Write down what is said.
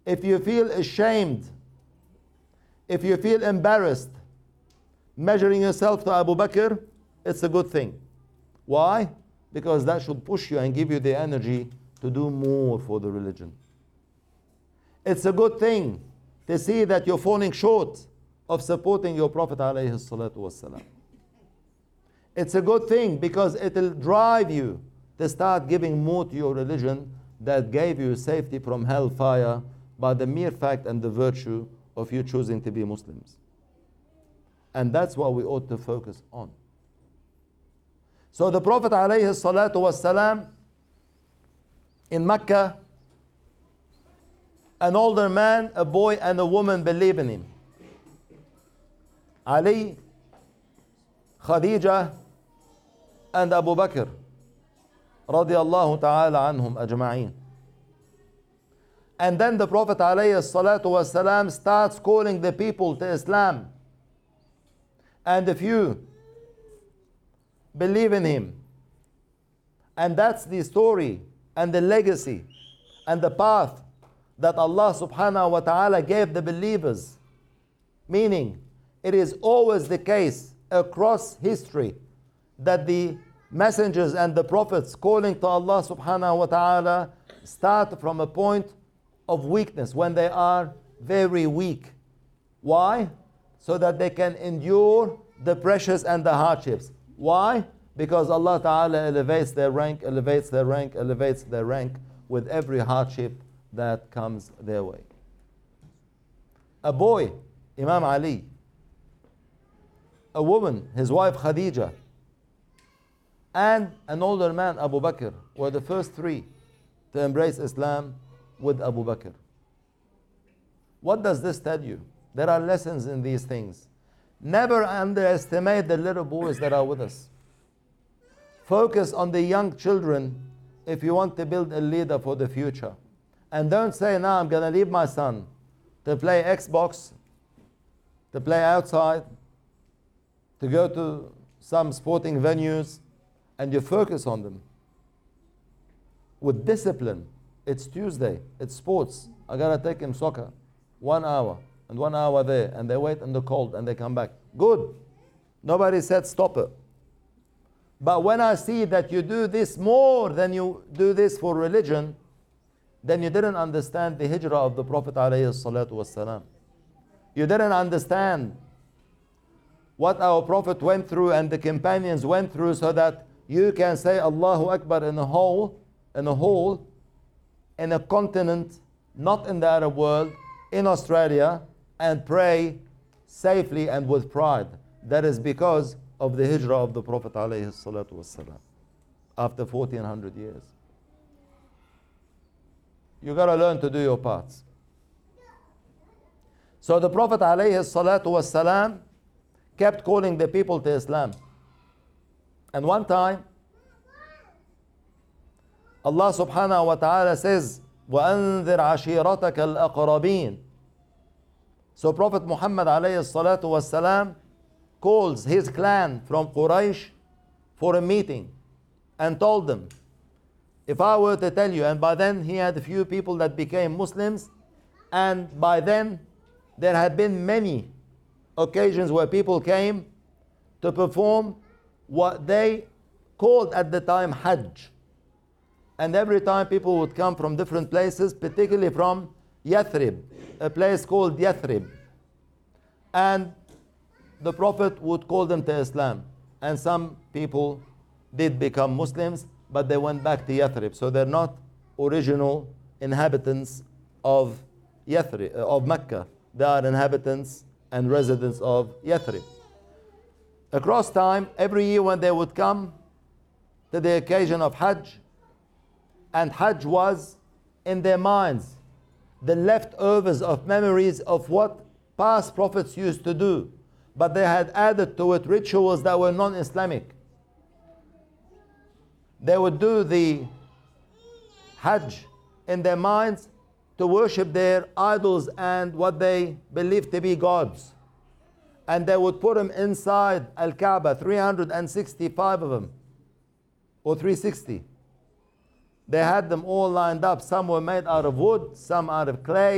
If you feel ashamed, if you feel embarrassed measuring yourself to Abu Bakr, it's a good thing. Why? Because that should push you and give you the energy to do more for the religion. It's a good thing to see that you're falling short of supporting your Prophet alayhi salatu wasalam. It's a good thing because it'll drive you to start giving more to your religion that gave you safety from hellfire by the mere fact and the virtue of you choosing to be Muslims. And that's what we ought to focus on. So the Prophet alayhi salatu wasalam in Mecca, an older man, a boy and a woman believe in him. Ali, Khadija and Abu Bakr radiyallahu ta'ala anhum ajma'een. And then the Prophet alayhi salatu wasalam starts calling the people to Islam. And a few believe in him. And that's the story and the legacy and the path that Allah subhanahu wa ta'ala gave the believers. Meaning, it is always the case across history that the messengers and the prophets calling to Allah subhanahu wa ta'ala start from a point of weakness when they are very weak. Why? So that they can endure the pressures and the hardships. Why? Because Allah ta'ala elevates their rank, elevates their rank, elevates their rank with every hardship that comes their way. A boy, Imam Ali. A woman, his wife Khadija. And an older man, Abu Bakr, were the first three to embrace Islam with Abu Bakr. What does this tell you? There are lessons in these things. Never underestimate the little boys that are with us. Focus on the young children if you want to build a leader for the future. And don't say, now I'm going to leave my son to play Xbox, to play outside, to go to some sporting venues, and you focus on them. With discipline. It's Tuesday, it's sports. I got to take him soccer. 1 hour, and 1 hour there, and they wait in the cold, and they come back. Good. Nobody said stop it. But when I see that you do this more than you do this for religion, then you didn't understand the hijrah of the Prophet ﷺ. You didn't understand what our Prophet went through and the companions went through so that you can say Allahu Akbar in a whole, in a continent, not in the Arab world, in Australia, and pray safely and with pride. That is because of the hijrah of the Prophet ﷺ after 1400 years. You got to learn to do your parts. So the Prophet ﷺ kept calling the people to Islam. And one time, Allah subhanahu wa ta'ala says, وَأَنذِرْ عَشِيرَتَكَ الْأَقْرَبِينَ. So Prophet Muhammad ﷺ calls his clan from Quraysh for a meeting and told them, if I were to tell you, and by then he had a few people that became Muslims, and by then there had been many occasions where people came to perform what they called at the time Hajj. And every time people would come from different places, particularly from Yathrib, a place called Yathrib. And the Prophet would call them to Islam. And some people did become Muslims, but they went back to Yathrib. So they're not original inhabitants of Yathrib, of Mecca. They are inhabitants and residents of Yathrib. Across time, every year when they would come to the occasion of Hajj, and Hajj was in their minds the leftovers of memories of what past prophets used to do, but they had added to it rituals that were non-Islamic. They would do the Hajj in their minds to worship their idols and what they believed to be gods. And they would put them inside Al-Kaaba, 365 of them, or 360. They had them all lined up. Some were made out of wood, some out of clay.